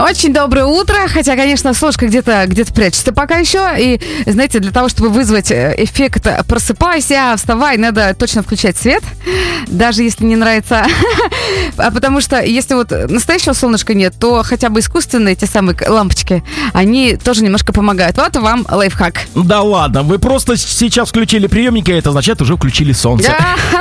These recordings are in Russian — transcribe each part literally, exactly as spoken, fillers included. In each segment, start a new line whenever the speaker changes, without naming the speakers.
Очень доброе утро, хотя, конечно, Солнышко где-то где-то прячется пока еще. И, знаете, для того, чтобы вызвать эффект «просыпайся, вставай», надо точно включать свет, даже если не нравится. А потому что если вот настоящего солнышка нет, то хотя бы искусственные те самые лампочки, они тоже немножко помогают. Вот вам лайфхак.
Да ладно, вы просто сейчас включили приемники, а это означает, уже включили солнце.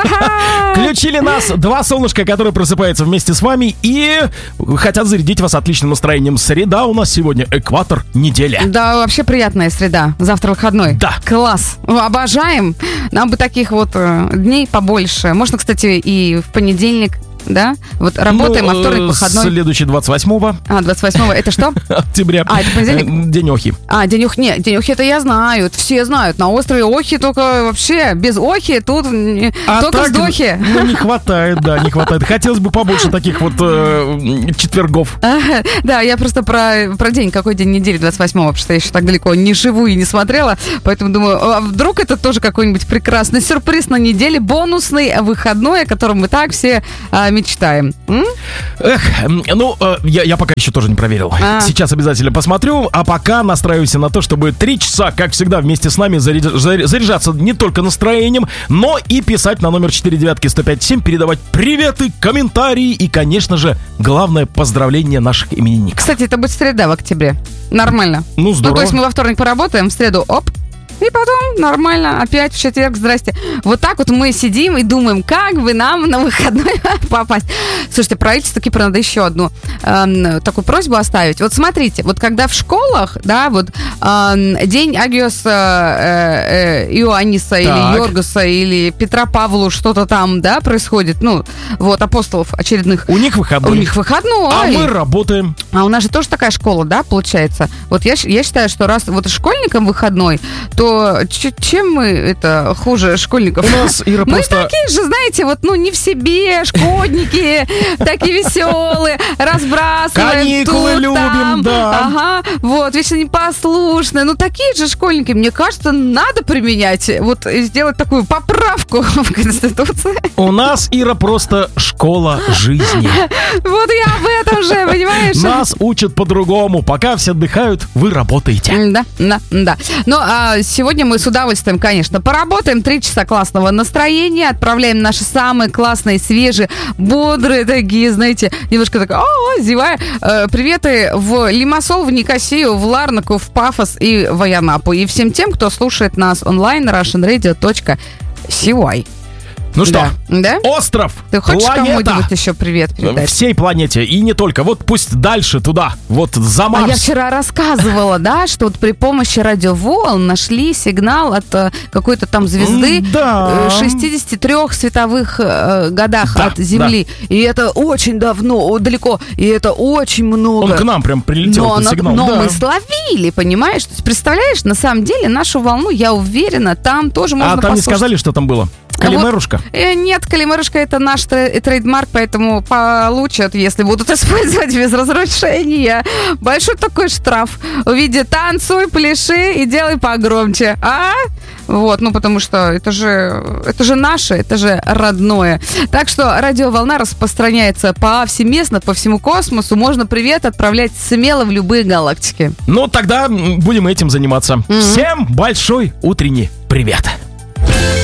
Включили нас два солнышка, которые просыпаются вместе с вами и хотят зарядить вас отличным настроением. Среда у нас сегодня, экватор недели.
Да, вообще приятная среда. Завтра выходной.
Да.
Класс. Обожаем. Нам бы таких вот э, дней побольше. Можно, кстати, и в понедельник. Да? Вот работаем,
ну,
а вторник выходной.
Следующий двадцать восьмого.
А, двадцать восьмого, это что?
Октября.
А, это понедельник?
День Охи.
А, день Охи, нет, день Охи это я знаю, это все знают. На острове Охи только вообще без Охи, тут а только так, вздохи.
Ну, не хватает, да, не хватает. Хотелось бы побольше таких вот э, четвергов.
А, да, я просто про, про день, какой день недели двадцать восьмого, потому что я еще так далеко не живу и не смотрела, поэтому думаю, а вдруг это тоже какой-нибудь прекрасный сюрприз на неделе, бонусный выходной, о котором мы так все а, мечтаем. М?
Эх, ну, э, я, я пока еще тоже не проверил. А. Сейчас обязательно посмотрю, а пока настраивайся на то, чтобы три часа, как всегда, вместе с нами заряжаться не только настроением, но и писать на номер четыре девятки сто пять семь, передавать приветы, комментарии и, конечно же, главное, поздравление наших именинников.
Кстати, это будет среда в октябре. Нормально.
Ну, здорово.
Ну, то есть мы во вторник поработаем, в среду, оп, и потом нормально, опять в четверг, здрасте. Вот так вот мы сидим и думаем, как бы нам на выходной попасть. Слушайте, правительство Кипра надо еще одну э, такую просьбу оставить. Вот смотрите, вот когда в школах, да, вот э, день Агиос э, э, Иоанниса или Йоргаса или Петра Павлу что-то там, да, происходит, ну, вот, апостолов очередных.
У них выходной.
У них выходной.
А мы работаем.
А у нас же тоже такая школа, да, получается? Вот я, я считаю, что раз вот школьникам выходной, то чем мы это хуже школьников?
У нас, Ира,
мы
просто...
такие же, знаете, вот, ну, не в себе, шкодники, такие веселые, разбрасываем.
Каникулы любим, да.
Ага, вот, вечно непослушные. Ну, такие же школьники, мне кажется, надо применять, вот, сделать такую поправку в Конституции.
У нас, Ира, просто школа жизни.
Вот я об этом же, понимаешь?
Нас учат по-другому. Пока все отдыхают, вы работаете.
Да, да, да. Ну, а сегодня мы с удовольствием, конечно, поработаем. Три часа классного настроения. Отправляем наши самые классные, свежие, бодрые такие, знаете, немножко так, о, зевая, э, приветы в Лимассол, в Никосию, в Ларнаку, в Пафос и в Аянапу. И всем тем, кто слушает нас онлайн на russian radio dot c y.
Ну что,
да. Да?
остров,
ты хочешь
планета,
кому-нибудь еще привет передать?
Всей планете, и не только. Вот пусть дальше туда, вот за Марс.
А я вчера рассказывала, да, что вот при помощи радиоволн нашли сигнал от э, какой-то там звезды
да.
в шестидесяти трёх световых э, годах
да,
от Земли. Да. И это очень давно, далеко, и это очень много.
Он к нам прям прилетел,
но,
этот сигнал.
Но
да.
мы словили, понимаешь? То есть, представляешь, на самом деле нашу волну, я уверена, там тоже можно
послушать. А там
послушать.
не сказали, что там было? Калимерушка?
Вот, э, нет, Калимерушка это наш трейдмарк, поэтому получат, если будут использовать без разрешения. Большой такой штраф в виде танцуй, пляши и делай погромче. А? Вот, ну потому что это же, это же наше, это же родное. Так что радиоволна распространяется повсеместно, по всему космосу. Можно привет отправлять смело в любые галактики.
Ну, тогда будем этим заниматься. Mm-hmm. Всем большой утренний привет.